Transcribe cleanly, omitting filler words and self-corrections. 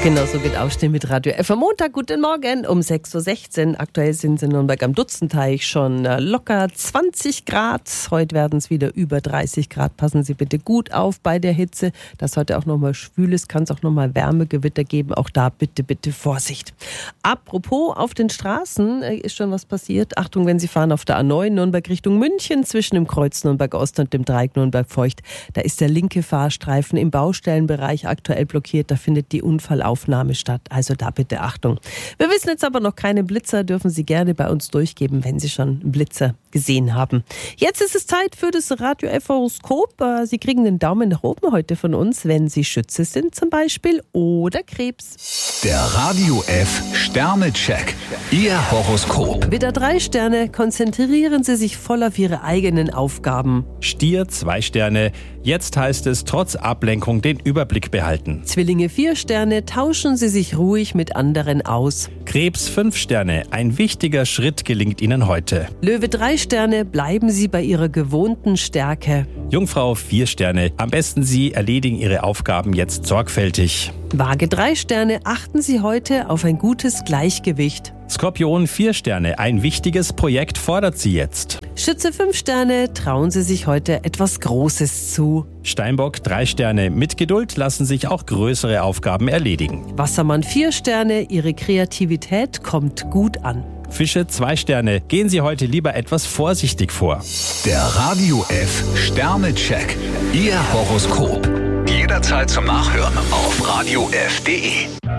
Genau, so geht Aufstehen mit Radio F am Montag. Guten Morgen um 6.16 Uhr. Aktuell sind es in Nürnberg am Dutzenteich schon locker 20 Grad. Heute werden es wieder über 30 Grad. Passen Sie bitte gut auf bei der Hitze. Das heute auch nochmal schwül ist, kann es auch nochmal Wärmegewitter geben. Auch da bitte, bitte Vorsicht. Apropos, auf den Straßen ist schon was passiert. Achtung, wenn Sie fahren auf der A9 Nürnberg Richtung München zwischen dem Kreuz Nürnberg Ost und dem Dreieck Nürnberg Feucht. Da ist der linke Fahrstreifen im Baustellenbereich aktuell blockiert. Da findet die Unfallaufnahme statt. Also da bitte Achtung. Wir wissen jetzt aber noch keine Blitzer. Dürfen Sie gerne bei uns durchgeben, wenn Sie schon einen Blitzer gesehen haben. Jetzt ist es Zeit für das Radio F Horoskop. Sie kriegen den Daumen nach oben heute von uns, wenn Sie Schütze sind zum Beispiel oder Krebs. Der Radio F Sternecheck. Ihr Horoskop. Widder 3 Sterne, konzentrieren Sie sich voll auf Ihre eigenen Aufgaben. Stier 2 Sterne. Jetzt heißt es trotz Ablenkung den Überblick behalten. Zwillinge 4 Sterne, tauschen Sie sich ruhig mit anderen aus. Krebs 5 Sterne. Ein wichtiger Schritt gelingt Ihnen heute. Löwe 3 Sterne, bleiben Sie bei Ihrer gewohnten Stärke. Jungfrau 4 Sterne. Am besten Sie erledigen Ihre Aufgaben jetzt sorgfältig. Waage 3 Sterne, achten Sie heute auf ein gutes Gleichgewicht. Skorpion 4 Sterne. Ein wichtiges Projekt fordert Sie jetzt. Schütze 5 Sterne, trauen Sie sich heute etwas Großes zu. Steinbock 3 Sterne. Mit Geduld lassen sich auch größere Aufgaben erledigen. Wassermann 4 Sterne, Ihre Kreativität kommt gut an. Fische 2 Sterne. Gehen Sie heute lieber etwas vorsichtig vor. Der Radio F Sternecheck. Ihr Horoskop. Jederzeit zum Nachhören auf radiof.de.